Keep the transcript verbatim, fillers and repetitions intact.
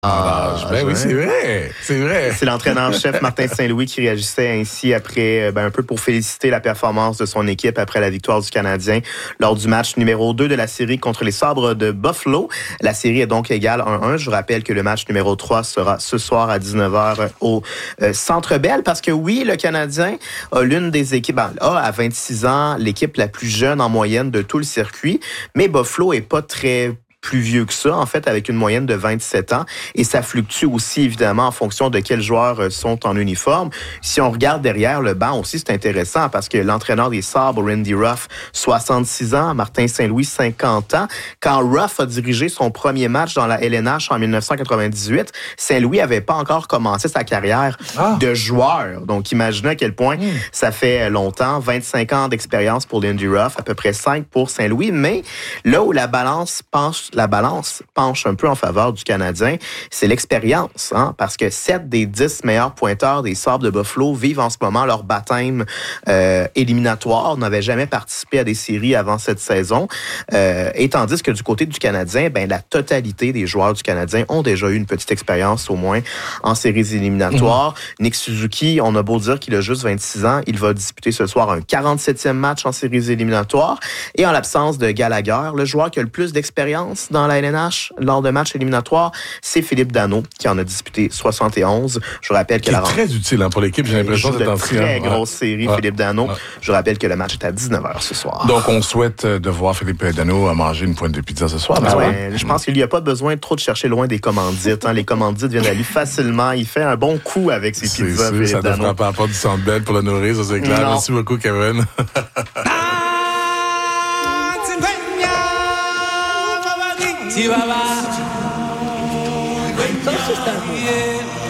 Ah, ben oui, c'est vrai, c'est vrai. C'est l'entraîneur-chef Martin Saint-Louis qui réagissait ainsi après, ben, un peu pour féliciter la performance de son équipe après la victoire du Canadien lors du match numéro deux de la série contre les Sabres de Buffalo. La série est donc égale un un. Je vous rappelle que le match numéro trois sera ce soir à dix-neuf heures au euh, Centre Bell parce que oui, le Canadien a l'une des équipes, ben, a à vingt-six ans l'équipe la plus jeune en moyenne de tout le circuit, mais Buffalo est pas très plus vieux que ça, en fait, avec une moyenne de vingt-sept ans. Et ça fluctue aussi, évidemment, en fonction de quels joueurs sont en uniforme. Si on regarde derrière le banc aussi, c'est intéressant parce que l'entraîneur des Sabres, Randy Ruff, soixante-six ans, Martin Saint-Louis, cinquante ans. Quand Ruff a dirigé son premier match dans la L N H en dix-neuf cent quatre-vingt-dix-huit, Saint-Louis avait pas encore commencé sa carrière ah. de joueur. Donc, imaginez à quel point mmh. ça fait longtemps. vingt-cinq ans d'expérience pour Randy Ruff, à peu près cinq pour Saint-Louis. Mais là où la balance penche la balance penche un peu en faveur du Canadien, c'est l'expérience, hein, parce que sept des dix meilleurs pointeurs des Sabres de Buffalo vivent en ce moment leur baptême euh, éliminatoire, n'avaient jamais participé à des séries avant cette saison, euh, et tandis que du côté du Canadien, ben la totalité des joueurs du Canadien ont déjà eu une petite expérience au moins en séries éliminatoires. Mmh. Nick Suzuki, on a beau dire qu'il a juste vingt-six ans, il va disputer ce soir un quarante-septième match en séries éliminatoires, et en l'absence de Gallagher, le joueur qui a le plus d'expérience dans la L N H lors de matchs éliminatoires, c'est Philippe Danault qui en a disputé soixante et onze. Je vous rappelle que qui la est très utile hein, pour l'équipe, j'ai l'impression de d'être en très ouais. grosse série, ouais. Philippe Danault. Ouais. Je vous rappelle que le match est à dix-neuf heures ce soir. Donc on souhaite de voir Philippe Danault manger une pointe de pizza ce soir. Ah ouais, je pense qu'il n'y a pas besoin trop de chercher loin des commandites. Hein. Les commandites viennent à lui facilement. Il fait un bon coup avec ses c'est pizzas. Sûr, ça ne fera pas apport du Centre Bell pour le nourrir, ça c'est clair. Non. Merci beaucoup, Kevin. Si va, va.